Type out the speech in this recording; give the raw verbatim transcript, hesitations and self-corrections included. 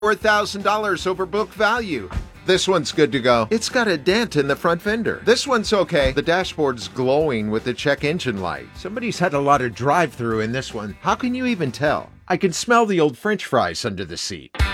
four thousand dollars over book value. This one's good to go. It's got a dent in the front fender. This one's okay. The dashboard's glowing with the check engine light. Somebody's had a lot of drive-through in this one. How can you even tell? I can smell the old French fries under the seat.